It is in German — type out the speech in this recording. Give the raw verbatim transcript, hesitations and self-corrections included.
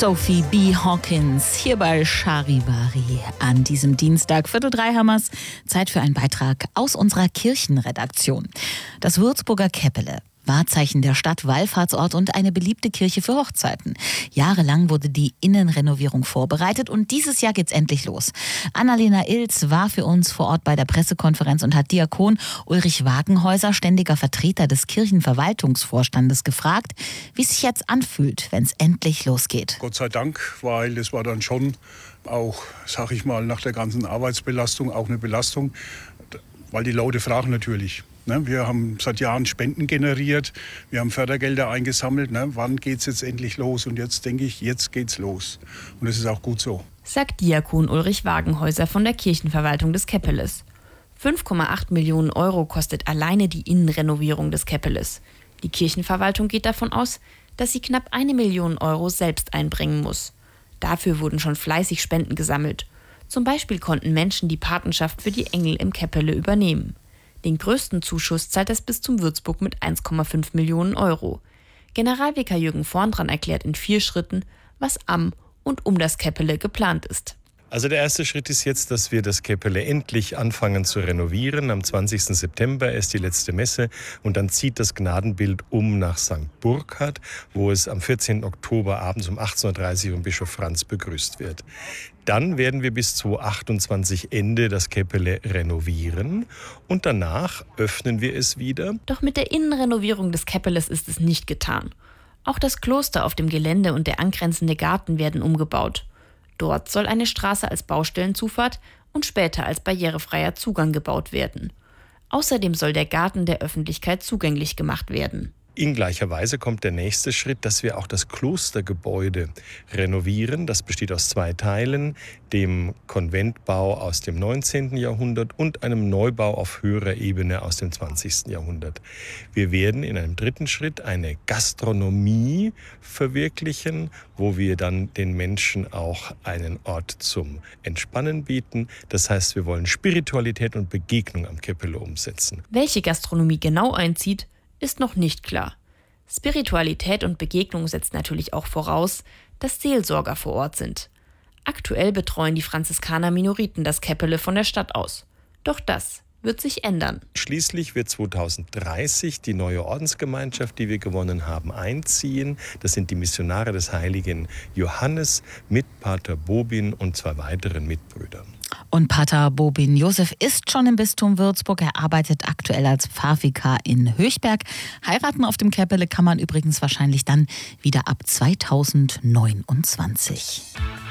Sophie B. Hawkins hier bei Charivari. An diesem Dienstag, Viertel drei Hammers, Zeit für einen Beitrag aus unserer Kirchenredaktion. Das Würzburger Keppele, Wahrzeichen der Stadt, Wallfahrtsort und eine beliebte Kirche für Hochzeiten. Jahrelang wurde die Innenrenovierung vorbereitet und dieses Jahr geht's endlich los. Annalena Ilz war für uns vor Ort bei der Pressekonferenz und hat Diakon Ulrich Wagenhäuser, ständiger Vertreter des Kirchenverwaltungsvorstandes, gefragt, wie es sich jetzt anfühlt, wenn es endlich losgeht. Gott sei Dank, weil es war dann schon auch, sag ich mal, nach der ganzen Arbeitsbelastung auch eine Belastung, weil die Leute fragen natürlich. Ne, wir haben seit Jahren Spenden generiert, wir haben Fördergelder eingesammelt. Ne, wann geht's jetzt endlich los? Und jetzt denke ich, jetzt geht's los. Und es ist auch gut so. Sagt Diakon Ulrich Wagenhäuser von der Kirchenverwaltung des Keppeles. fünf Komma acht Millionen Euro kostet alleine die Innenrenovierung des Keppeles. Die Kirchenverwaltung geht davon aus, dass sie knapp eine Million Euro selbst einbringen muss. Dafür wurden schon fleißig Spenden gesammelt. Zum Beispiel konnten Menschen die Patenschaft für die Engel im Keppele übernehmen. Den größten Zuschuss zahlt das Bistum Würzburg mit eins Komma fünf Millionen Euro. Generalvikar Jürgen Vorndran erklärt in vier Schritten, was am und um das Keppele geplant ist. Also der erste Schritt ist jetzt, dass wir das Keppele endlich anfangen zu renovieren. Am zwanzigsten September ist die letzte Messe und dann zieht das Gnadenbild um nach Sankt Burkhard, wo es am vierzehnten Oktober abends um achtzehn Uhr dreißig von Bischof Franz begrüßt wird. Dann werden wir bis zweitausendachtundzwanzig Ende das Keppele renovieren und danach öffnen wir es wieder. Doch mit der Innenrenovierung des Keppeles ist es nicht getan. Auch das Kloster auf dem Gelände und der angrenzende Garten werden umgebaut. Dort soll eine Straße als Baustellenzufahrt und später als barrierefreier Zugang gebaut werden. Außerdem soll der Garten der Öffentlichkeit zugänglich gemacht werden. In gleicher Weise kommt der nächste Schritt, dass wir auch das Klostergebäude renovieren. Das besteht aus zwei Teilen, dem Konventbau aus dem neunzehnten Jahrhundert und einem Neubau auf höherer Ebene aus dem zwanzigsten Jahrhundert. Wir werden in einem dritten Schritt eine Gastronomie verwirklichen, wo wir dann den Menschen auch einen Ort zum Entspannen bieten. Das heißt, wir wollen Spiritualität und Begegnung am Keppele umsetzen. Welche Gastronomie genau einzieht, ist noch nicht klar. Spiritualität und Begegnung setzt natürlich auch voraus, dass Seelsorger vor Ort sind. Aktuell betreuen die Franziskaner Minoriten das Keppele von der Stadt aus. Doch das wird sich ändern. Schließlich wird zweitausenddreißig die neue Ordensgemeinschaft, die wir gewonnen haben, einziehen. Das sind die Missionare des heiligen Johannes mit Pater Bobin und zwei weiteren Mitbrüdern. Und Pater Bobin Josef ist schon im Bistum Würzburg. Er arbeitet aktuell als Pfarrvikar in Höchberg. Heiraten auf dem Keppele kann man übrigens wahrscheinlich dann wieder ab zweitausendneunundzwanzig.